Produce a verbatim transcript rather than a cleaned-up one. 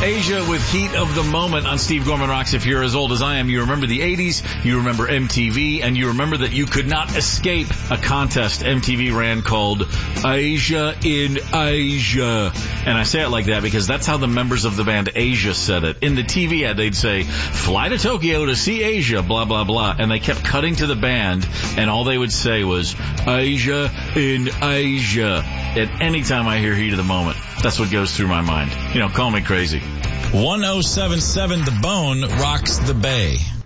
Asia with Heat of the Moment on Steve Gorman Rocks. If you're as old as I am, you remember the eighties, you remember M T V, and you remember that you could not escape a contest M T V ran called Asia in Asia. And I say it like that because that's how the members of the band Asia said it. In the T V ad, they'd say, fly to Tokyo to see Asia, blah, blah, blah. And they kept cutting to the band, and all they would say was, Asia in Asia. At any time I hear Heat of the Moment, that's what goes through my mind. You know, call me crazy. one oh seven point seven The Bone rocks the Bay.